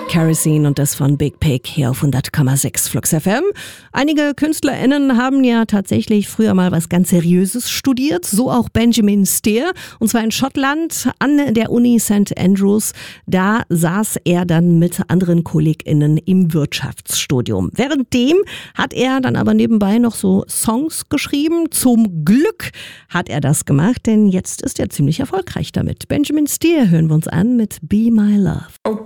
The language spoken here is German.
Kerosene und das von Big Pig hier auf 100,6 Flux FM. Einige KünstlerInnen haben ja tatsächlich früher mal was ganz Seriöses studiert, so auch Benjamin Steer, und zwar in Schottland an der Uni St. Andrews. Da saß er dann mit anderen KollegInnen im Wirtschaftsstudium. Währenddem hat er dann aber nebenbei noch so Songs geschrieben. Zum Glück hat er das gemacht, denn jetzt ist er ziemlich erfolgreich damit. Benjamin Steer hören wir uns an mit Be My Love. Oh